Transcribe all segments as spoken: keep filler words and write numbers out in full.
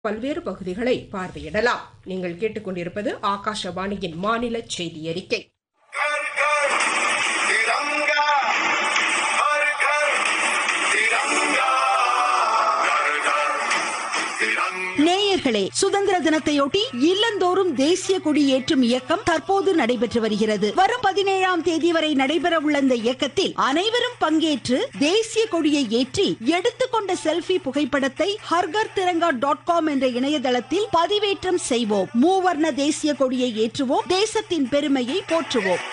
பல்வேறு பகுதிகளை பார்வையிடலாம். நீங்கள் கேட்டுக்கொண்டிருப்பது ஆகாஷவாணியின் மாநில செய்தி அறிக்கை. நேயர்களே, சுதந்திர தினத்தையொட்டி இல்லந்தோறும் தேசிய கொடி ஏற்றும் இயக்கம் தற்போது நடைபெற்று வருகிறது. வரும் பதினேழாம் தேதி வரை நடைபெற உள்ள இந்த இயக்கத்தில் அனைவரும் பங்கேற்று தேசிய கொடியை ஏற்றி எடுத்துக்கொண்ட செல்ஃபி புகைப்படத்தை ஹர்கர் திரங்கா டாட் காம் என்ற இணையதளத்தில் பதிவேற்றம் செய்வோம். மூவர்ண தேசிய கொடியை ஏற்றுவோம், தேசத்தின் பெருமையை போற்றுவோம்.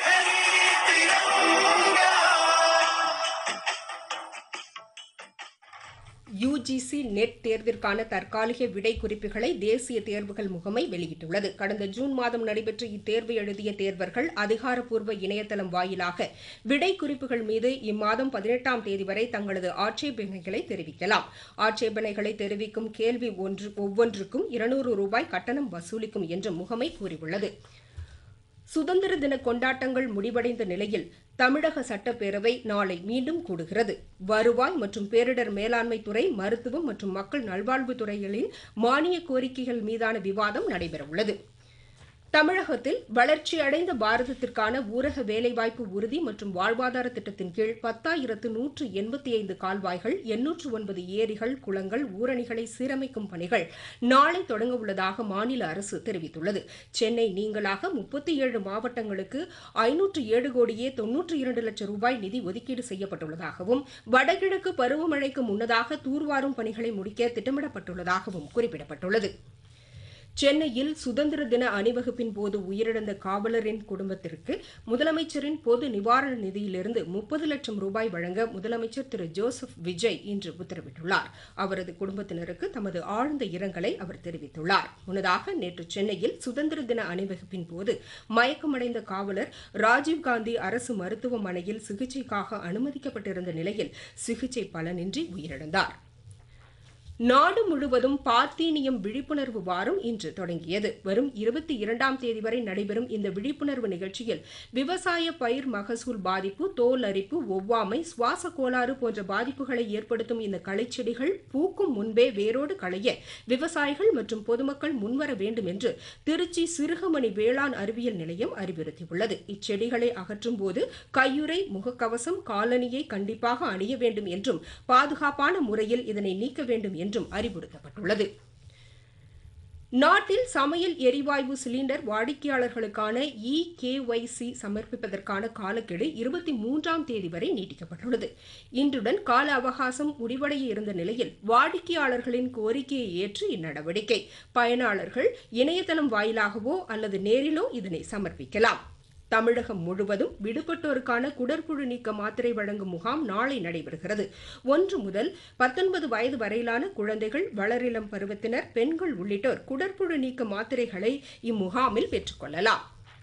யுஜிசி நெட் தேர்விற்கான தற்காலிக விடை குறிப்புகளை தேசிய தேர்வுகள் முகமை வெளியிட்டுள்ளது. கடந்த ஜூன் மாதம் நடைபெற்ற இத்தேர்வு எழுதிய தேர்வர்கள் அதிகாரப்பூர்வ இணையதளம் வாயிலாக விடை குறிப்புகள் மீது இம்மாதம் பதினெட்டாம் தேதி வரை தங்களது ஆட்சேபனைகளை தெரிவிக்கலாம். ஆட்சேபனைகளை தெரிவிக்கும் கேள்வி ஒன்று ஒவ்வொன்றுக்கும் இருநூறு ரூபாய் கட்டணம் வசூலிக்கும் என்று முகமை கூறியுள்ளது. சுதந்திர தின கொண்டாட்டங்கள் முடிவடைந்த நிலையில் தமிழக சட்டப்பேரவை நாளை மீண்டும் கூடுகிறது. வருவாய் மற்றும் பேரிடர் மேலாண்மை துறை, மருத்துவம் மற்றும் மக்கள் நல்வாழ்வுத் துறைகளின் மானிய கோரிக்கைகள் மீதான விவாதம் நடைபெறவுள்ளது. தமிழகத்தில் வளர்ச்சியடைந்த பாரதத்திற்கான ஊரக வேலைவாய்ப்பு உறுதி மற்றும் வாழ்வாதார திட்டத்தின் கீழ் பத்தாயிரத்து நூற்று எண்பத்தி ஐந்து கால்வாய்கள், எண்ணூற்று ஒன்பது ஏரிகள், குளங்கள், ஊரணிகளை சீரமைக்கும் பணிகள் நாளை தொடங்க உள்ளதாக மாநில அரசு தெரிவித்துள்ளது. சென்னை நீங்களாக முப்பத்தி ஏழு மாவட்டங்களுக்கு ஐநூற்று ஏழு கோடியே தொன்னூற்றி இரண்டு லட்சம் ரூபாய் நிதி ஒதுக்கீடு செய்யப்பட்டுள்ளதாகவும், வடகிழக்கு பருவமழைக்கு முன்னதாக தூர்வாரும் பணிகளை முடிக்க திட்டமிடப்பட்டுள்ளதாகவும் குறிப்பிடப்பட்டுள்ளது. சென்னையில் சுதந்திர தின அணிவகுப்பின் போது உயிரிழந்த காவலரின் குடும்பத்திற்கு முதலமைச்சரின் பொது நிவாரண நிதியிலிருந்து முப்பது லட்சம் ரூபாய் வழங்க முதலமைச்சர் திரு ஜோசப் விஜய் இன்று உத்தரவிட்டுள்ளார். அவரது குடும்பத்தினருக்கு தமது ஆழ்ந்த இரங்கலை அவர் தெரிவித்துள்ளார். முன்னதாக நேற்று சென்னையில் சுதந்திர தின அணிவகுப்பின் போது மயக்கமடைந்த காவலர் ராஜீவ்காந்தி அரசு மருத்துவமனையில் சிகிச்சைக்காக அனுமதிக்கப்பட்டிருந்த நிலையில் சிகிச்சை பலனின்றி உயிரிழந்தார். நாடு முழுவதும் பார்த்தீனியம் விழிப்புணர்வு வாரம் இன்று தொடங்கியது. வரும் இருபத்தி இரண்டாம் தேதி வரை நடைபெறும் இந்த விழிப்புணர்வு நிகழ்ச்சியில் விவசாய பயிர் மகசூல் பாதிப்பு, தோல் அரிப்பு, ஒவ்வாமை, சுவாச கோளாறு போன்ற பாதிப்புகளை ஏற்படுத்தும் இந்த களைச்செடிகள் பூக்கும் முன்பே வேரோடு களைய விவசாயிகள் மற்றும் பொதுமக்கள் முன்வர வேண்டும் என்று திருச்சி சிறுகமணி வேளாண் அறிவியல் நிலையம் அறிவுறுத்தியுள்ளது. இச்செடிகளை அகற்றும் போது கையுறை, முகக்கவசம், காலணியை கண்டிப்பாக அணிய வேண்டும் என்றும் பாதுகாப்பான முறையில் இதனை நீக்க வேண்டும் என்றும் அறிவுறுத்தப்பட்டுள்ளது. நாட்டில் சமையல் எரிவாயு cylinder வாடிக்கையாளர்களுக்கான E K Y C சமர்ப்பிப்பதற்கான காலக்கெடு இருபத்தி மூன்றாம் தேதி வரை நீட்டிக்கப்பட்டுள்ளது. இன்றுடன் கால அவகாசம் முடிவடைய இருந்த நிலையில் வாடிக்கையாளர்களின் கோரிக்கையை ஏற்று இந்நடவடிக்கை. பயனாளர்கள் இணையதளம் வாயிலாகவோ அல்லது நேரிலோ இதனை சமர்ப்பிக்கலாம். தமிழகம் முழுவதும் விடுபட்டோருக்கான குடற்புழு நீக்க மாத்திரை வழங்கும் முகாம் நாளை நடைபெறுகிறது. ஒன்று முதல் பத்தொன்பது வயது வரையிலான குழந்தைகள், வளரிளம் பருவத்தினர், பெண்கள் உள்ளிட்டோர் குடற்புழு நீக்க மாத்திரைகளை இம்முகாமில் பெற்றுக் கொள்ளலாம்.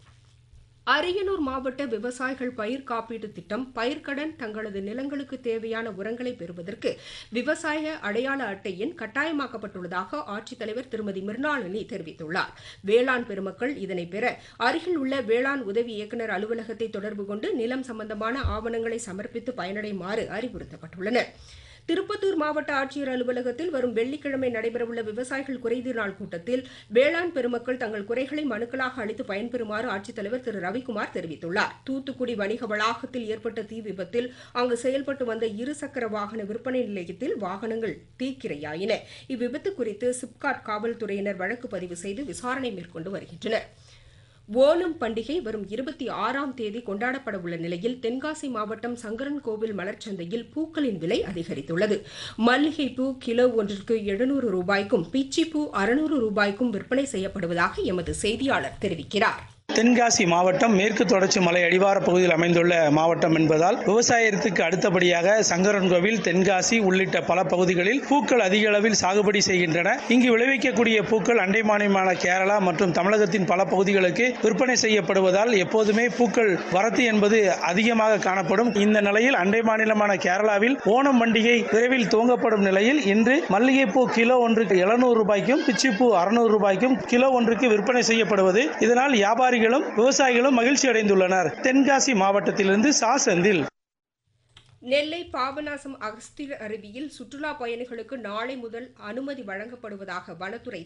அரியலூர் மாவட்ட விவசாயிகள் பயிர் காப்பீட்டு திட்டம் பயிர்க்கடன் தங்களது நிலங்களுக்கு தேவையான உரங்களை பெறுவதற்கு விவசாய அடையாள அட்டை எண் கட்டாயமாக்கப்பட்டுள்ளதாக ஆட்சித்தலைவர் திருமதி மிர்னாளினி தெரிவித்துள்ளார். வேளாண் பெருமக்கள் இதனை பெற அருகில் உள்ள வேளாண் உதவி இயக்குநர் அலுவலகத்தை தொடர்பு கொண்டு நிலம் சம்பந்தமான ஆவணங்களை சமர்ப்பித்து பயனடைமாறு அறிவுறுத்தப்பட்டுள்ளனர். திருப்பத்தூர் மாவட்ட ஆட்சியர் அலுவலகத்தில் வரும் வெள்ளிக்கிழமை நடைபெறவுள்ள விவசாயிகள் குறைதீர் நாள் கூட்டத்தில் வேளாண் பெருமக்கள் தங்கள் குறைகளை மனுக்களாக அளித்து பயன்பெறுமாறு ஆட்சித்தலைவர் திரு ரவிக்குமார் தெரிவித்துள்ளார். தூத்துக்குடி வணிக வளாகத்தில் ஏற்பட்ட தீ விபத்தில் அங்கு செயல்பட்டு வந்த இருசக்கர வாகன விற்பனை நிலையத்தில் வாகனங்கள் தீக்கிரையாயின. இவ்விபத்து குறித்து சிப்காட் காவல்துறையினர் வழக்கு பதிவு செய்து விசாரணை மேற்கொண்டு வருகின்றனர். ஓணம் பண்டிகை வரும் இருபத்தி ஆறாம் தேதி கொண்டாடப்பட உள்ள நிலையில் தென்காசி மாவட்டம் சங்கரன் கோவில் மலர்ச்சந்தையில் பூக்களின் விலை அதிகரித்துள்ளது. மல்லிகைப்பூ கிலோ ஒன்றிற்கு எழுநூறு ரூபாய்க்கும், பிச்சிப்பூ அறுநூறு ரூபாய்க்கும் விற்பனை செய்யப்படுவதாக எமது செய்தியாளர் தெரிவிக்கிறார். தென்காசி மாவட்டம் மேற்கு தொடர்ச்சி மலை அடிவார பகுதியில் அமைந்துள்ள மாவட்டம் என்பதால் விவசாயத்துக்கு அடுத்தபடியாக சங்கரன்கோவில், தென்காசி உள்ளிட்ட பல பகுதிகளில் பூக்கள் அதிக அளவில் சாகுபடி செய்கின்றன. இங்கு விளைவிக்கக்கூடிய பூக்கள் அண்டை மாநிலமான கேரளா மற்றும் தமிழகத்தின் பல பகுதிகளுக்கு விற்பனை செய்யப்படுவதால் எப்போதுமே பூக்கள் வரத்து என்பது அதிகமாக காணப்படும். இந்த நிலையில் அண்டை மாநிலமான கேரளாவில் ஓணம் பண்டிகை விரைவில் துவங்கப்படும் நிலையில் இன்று மல்லிகைப்பூ கிலோ ஒன்றுக்கு எழுநூறு ரூபாய்க்கும், பிச்சிப்பூ அறுநூறு ரூபாய்க்கும் கிலோ ஒன்றுக்கு விற்பனை செய்யப்படுவது. இதனால் வியாபாரிகள் விவசாயிகளும் மகிழ்ச்சி அடைந்துள்ளனர். தென்காசி மாவட்டத்திலிருந்து சா செந்தில். நெல்லை பாபநாசம் அகஸ்தியர் அருவியில் சுற்றுலாப் பயணிகளுக்கு நாளை முதல் அனுமதி வழங்கப்படுவதாக வனத்துறை